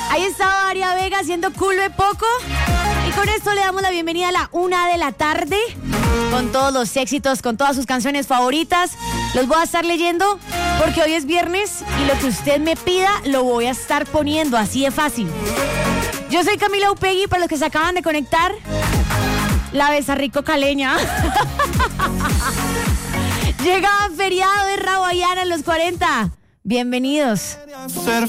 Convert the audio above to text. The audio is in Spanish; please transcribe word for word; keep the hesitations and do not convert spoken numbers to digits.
Ahí estaba Aria Vega haciendo Culve Poco. Y con esto le damos la bienvenida a la una de la tarde. Con todos los éxitos, con todas sus canciones favoritas. Los voy a estar leyendo porque hoy es viernes y lo que usted me pida lo voy a estar poniendo, así de fácil. Yo soy Camila Upegui, para los que se acaban de conectar, la Besarrico caleña. Llega feriado de Rawayana en los cuarenta. Bienvenidos. Ser